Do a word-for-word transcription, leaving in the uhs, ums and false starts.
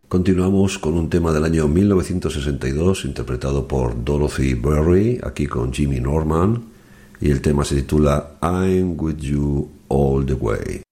Continuamos con un tema del año mil novecientos sesenta y dos interpretado por Dorothy Berry, aquí con Jimmy Norman, y el tema se titula I'm With You All The Way.